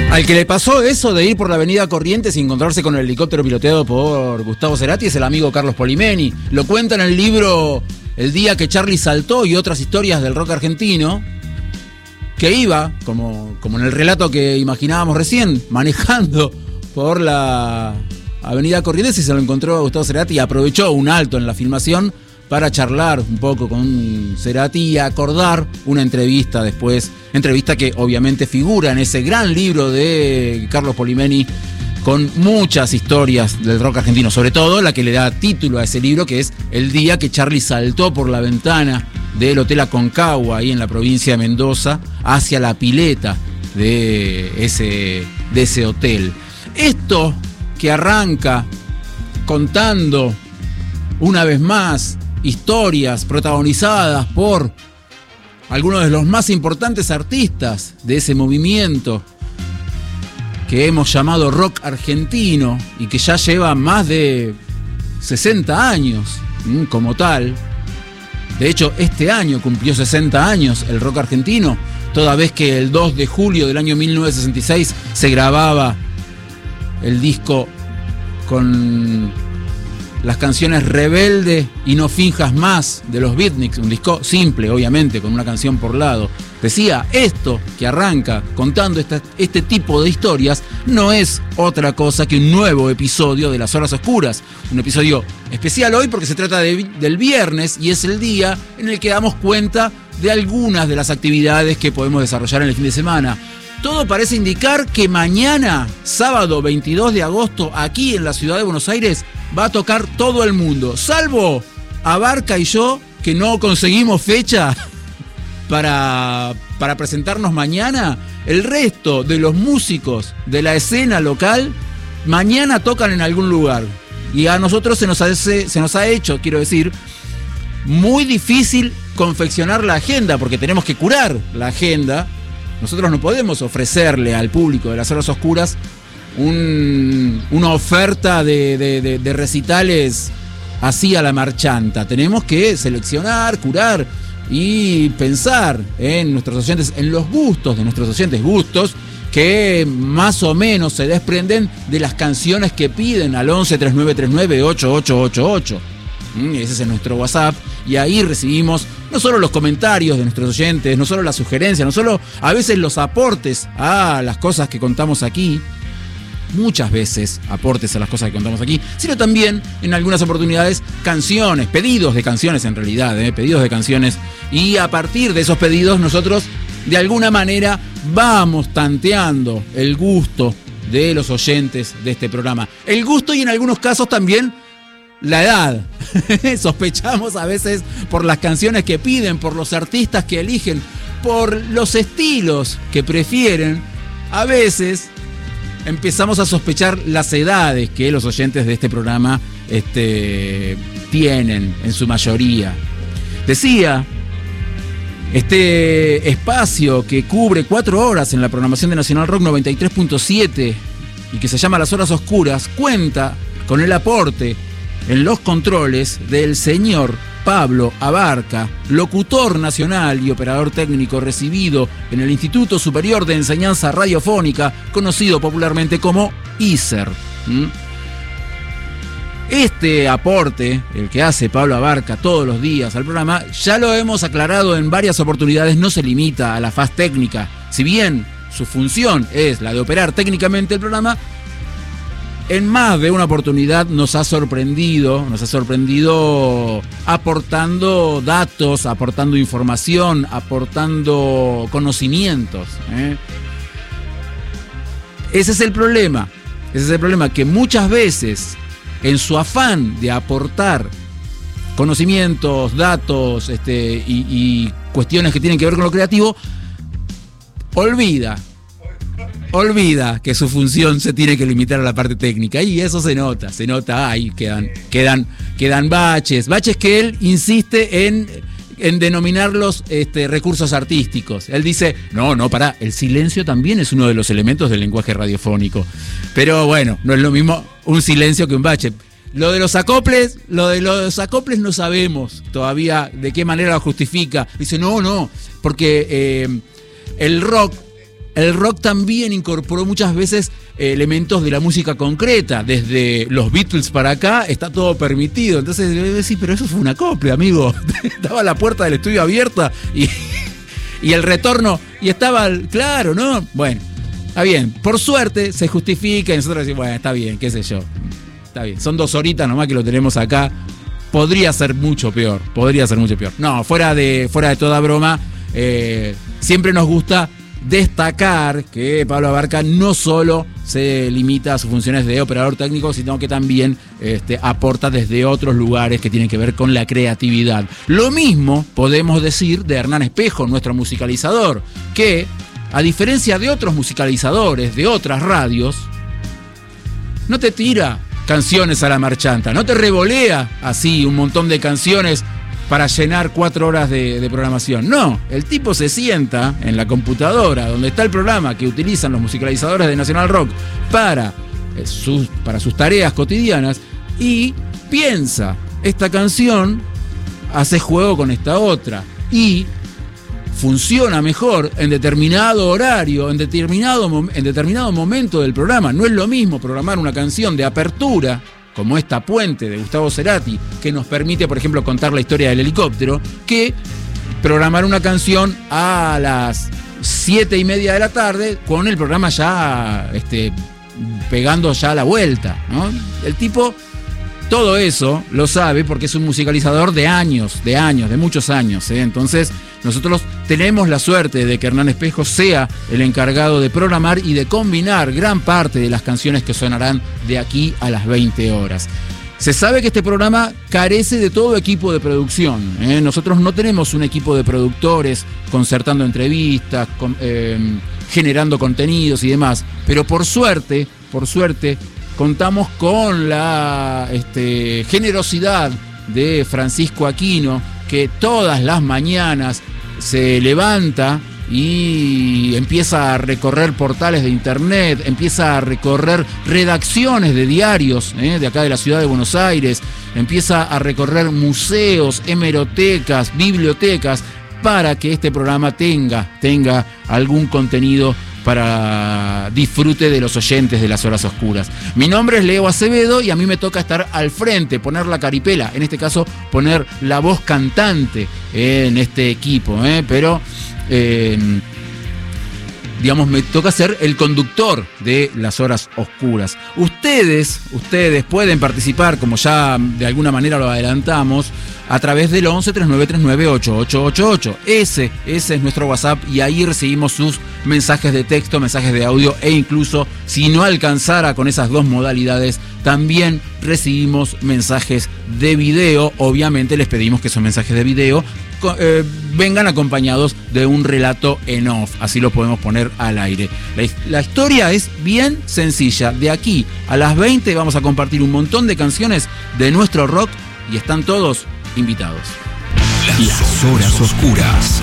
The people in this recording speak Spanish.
Al que le pasó eso de ir por la avenida Corrientes y encontrarse con el helicóptero piloteado por Gustavo Cerati es el amigo Carlos Polimeni. Lo cuenta en el libro El día que Charlie saltó y otras historias del rock argentino, que iba, como en el relato que imaginábamos recién, manejando por la avenida Corrientes y se lo encontró a Gustavo Cerati y aprovechó un alto en la filmación para charlar un poco con Cerati y acordar una entrevista después, entrevista que obviamente figura en ese gran libro de Carlos Polimeni con muchas historias del rock argentino, sobre todo la que le da título a ese libro, que es El día que Charlie saltó por la ventana del Hotel Aconcagua, ahí en la provincia de Mendoza, hacia la pileta de ese hotel. Esto que arranca contando una vez más historias protagonizadas por algunos de los más importantes artistas de ese movimiento que hemos llamado rock argentino y que ya lleva más de 60 años como tal. De hecho, este año cumplió 60 años el rock argentino, toda vez que el 2 de julio del año 1966 se grababa el disco con las canciones Rebelde y No finjas más de los Beatniks, un disco simple, obviamente, con una canción por lado. Decía, esto que arranca contando este tipo de historias no es otra cosa que un nuevo episodio de Las Horas Oscuras. Un episodio especial hoy porque se trata del viernes y es el día en el que damos cuenta de algunas de las actividades que podemos desarrollar en el fin de semana. Todo parece indicar que mañana, sábado 22 de agosto, aquí en la ciudad de Buenos Aires, va a tocar todo el mundo, salvo Abarca y yo, que no conseguimos fecha para presentarnos mañana. El resto de los músicos de la escena local mañana tocan en algún lugar. Y a nosotros se nos ha hecho, quiero decir, muy difícil confeccionar la agenda, porque tenemos que curar la agenda. Nosotros no podemos ofrecerle al público de Las Horas Oscuras una oferta de recitales así a la marchanta. Tenemos que seleccionar, curar y pensar en nuestros oyentes, en los gustos de nuestros oyentes, gustos que más o menos se desprenden de las canciones que piden al 11 3939 8888. Ese es nuestro WhatsApp y ahí recibimos no solo los comentarios de nuestros oyentes, no solo las sugerencias, no solo a veces los aportes a las cosas que contamos aquí, muchas veces aportes a las cosas que contamos aquí, sino también en algunas oportunidades canciones, pedidos de canciones en realidad, pedidos de canciones, y a partir de esos pedidos nosotros de alguna manera vamos tanteando el gusto de los oyentes de este programa. El gusto y en algunos casos también la edad. Sospechamos a veces por las canciones que piden, por los artistas que eligen, por los estilos que prefieren. A veces empezamos a sospechar las edades que los oyentes de este programa tienen en su mayoría. Decía, este espacio que cubre 4 horas en la programación de Nacional Rock 93.7 y que se llama Las Horas Oscuras, cuenta con el aporte en los controles del señor Pablo Abarca, locutor nacional y operador técnico recibido en el Instituto Superior de Enseñanza Radiofónica, conocido popularmente como ISER. Este aporte, el que hace Pablo Abarca todos los días al programa, ya lo hemos aclarado en varias oportunidades, no se limita a la faz técnica. Si bien su función es la de operar técnicamente el programa, en más de una oportunidad nos ha sorprendido aportando datos, aportando información, aportando conocimientos. Ese es el problema, que muchas veces en su afán de aportar conocimientos, datos y cuestiones que tienen que ver con lo creativo, olvida que su función se tiene que limitar a la parte técnica, y eso se nota, ahí quedan baches que él insiste en denominarlos recursos artísticos. Él dice, no, pará, el silencio también es uno de los elementos del lenguaje radiofónico. Pero bueno, no es lo mismo un silencio que un bache. Lo de los acoples no sabemos todavía de qué manera lo justifica. Dice, no, porque el rock el rock también incorporó muchas veces elementos de la música concreta. Desde los Beatles para acá está todo permitido. Entonces, sí, pero eso fue una copia, amigo. Estaba la puerta del estudio abierta y el retorno, y estaba, claro, ¿no? Bueno, está bien. Por suerte se justifica y nosotros decimos, bueno, está bien, qué sé yo. Está bien, son 2 horitas nomás que lo tenemos acá. Podría ser mucho peor. No, fuera de toda broma, siempre nos gusta destacar que Pablo Abarca no solo se limita a sus funciones de operador técnico, sino que también aporta desde otros lugares que tienen que ver con la creatividad. Lo mismo podemos decir de Hernán Espejo, nuestro musicalizador, que a diferencia de otros musicalizadores de otras radios, no te tira canciones a la marchanta, no te revolea así un montón de canciones para llenar 4 horas de programación. No, el tipo se sienta en la computadora donde está el programa que utilizan los musicalizadores de Nacional Rock para sus tareas cotidianas y piensa, esta canción hace juego con esta otra y funciona mejor en determinado horario, en determinado momento del programa. No es lo mismo programar una canción de apertura como esta Puente de Gustavo Cerati, que nos permite, por ejemplo, contar la historia del helicóptero, que programar una canción a las 7:30 de la tarde con el programa ya pegando ya la vuelta, ¿no? El tipo todo eso lo sabe porque es un musicalizador de muchos años, ¿eh? Entonces nosotros tenemos la suerte de que Hernán Espejo sea el encargado de programar y de combinar gran parte de las canciones que sonarán de aquí a las 20 horas. Se sabe que este programa carece de todo equipo de producción, ¿eh? Nosotros no tenemos un equipo de productores concertando entrevistas, generando contenidos y demás, pero por suerte, contamos con la generosidad de Francisco Aquino, que todas las mañanas se levanta y empieza a recorrer portales de internet, empieza a recorrer redacciones de diarios de acá de la ciudad de Buenos Aires, empieza a recorrer museos, hemerotecas, bibliotecas, para que este programa tenga algún contenido para disfrute de los oyentes de Las Horas Oscuras. Mi nombre es Leo Acevedo y a mí me toca estar al frente, poner la caripela, en este caso poner la voz cantante en este equipo, pero digamos, me toca ser el conductor de Las Horas Oscuras. Ustedes pueden participar, como ya de alguna manera lo adelantamos, a través del 11 3939 8888. Ese es nuestro WhatsApp y ahí recibimos sus mensajes de texto, mensajes de audio e incluso, si no alcanzara con esas 2 modalidades, también recibimos mensajes de video. Obviamente les pedimos que esos mensajes de video vengan acompañados de un relato en off, así lo podemos poner al aire. La historia es bien sencilla. De aquí a las 20 vamos a compartir un montón de canciones de nuestro rock y están todos invitados. Las Horas Oscuras.